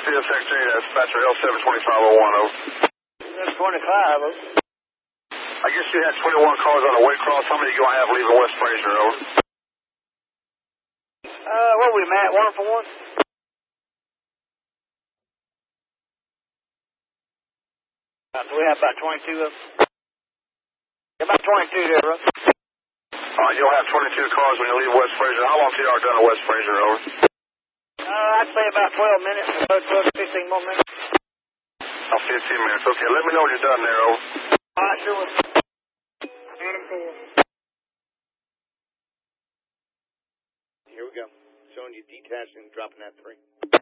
CSX-8, dispatcher L72501, over. 725, over. I guess you had 21 cars on the Waycross. How many you going to have leaving West Fraser, over? Where we, Matt? 1 for 1? So we have about 22 of them. About 22 there, bro. You'll have 22 cars when you leave West Fraser. How long till you are done at West Fraser, over? I'd say about 12 minutes, 12 to 15 more minutes. 15 minutes. Okay, let me know when you're done there, over. All right, sure will. Here we go. Showing you detaching and dropping that 3.